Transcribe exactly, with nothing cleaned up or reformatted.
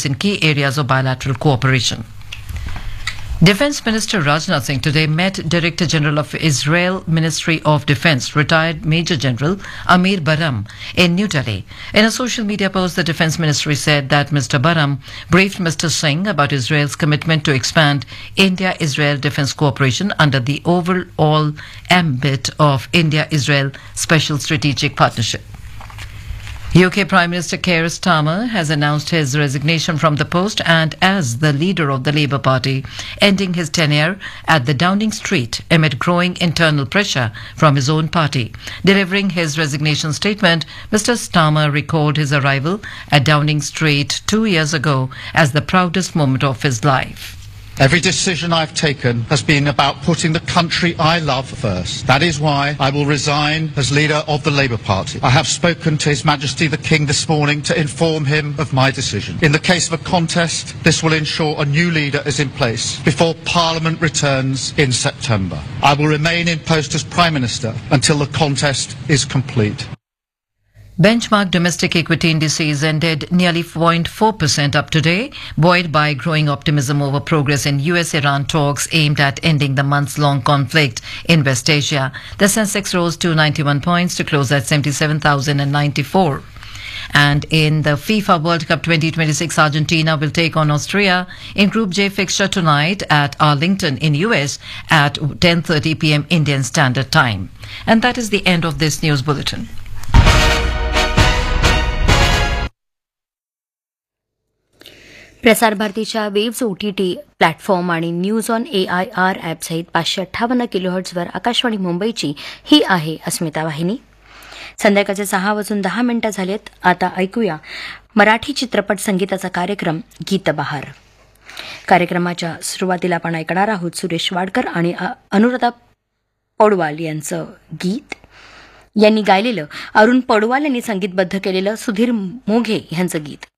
efforts in key areas of bilateral cooperation. Defense Minister Rajnath Singh today met Director General of Israel Ministry of Defense, retired Major General Amir Baram, in New Delhi. In a social media post, the Defense Ministry said that Mister Baram briefed Mister Singh about Israel's commitment to expand India-Israel defense cooperation under the overall ambit of India-Israel Special Strategic Partnership. U K Prime Minister Keir Starmer has announced his resignation from the post and as the leader of the Labour Party, ending his tenure at the Downing Street amid growing internal pressure from his own party. Delivering his resignation statement, Mister Starmer recalled his arrival at Downing Street two years ago as the proudest moment of his life. Every decision I've taken has been about putting the country I love first. That is why I will resign as leader of the Labour Party. I have spoken to His Majesty the King this morning to inform him of my decision. In the case of a contest, this will ensure a new leader is in place before Parliament returns in September. I will remain in post as Prime Minister until the contest is complete. Benchmark domestic equity indices ended nearly zero point four percent up today, buoyed by growing optimism over progress in U S Iran talks aimed at ending the months-long conflict in West Asia. The Sensex rose to ninety-one points to close at seventy-seven thousand ninety-four. And in the FIFA World Cup twenty twenty-six, Argentina will take on Austria in Group J fixture tonight at Arlington in U S at ten thirty p m Indian Standard Time. And that is the end of this news bulletin. प्रसार भारतीच्या waves OTT platform आणि news on A I R ॲपसहित पाचशे अठ्ठावन्न किलोहर्ट्झवर आकाशवाणी मुंबईची ही आहे अस्मिता वाहिनी. संध्याकाळचे सहा वाजून दहा मिनिटं झालेत. आता ऐकूया मराठी चित्रपट संगीताचा कार्यक्रम गीतबहार. कार्यक्रमाच्या सुरुवातीला आपण ऐकणार आहोत सुरेश वाडकर आणि अनुराधा पौडवाल यांचं गीत. यांनी गायलेलं, अरुण पौडवाल यांनी संगीतबद्ध केलेलं सुधीर मोघे यांचं गीत.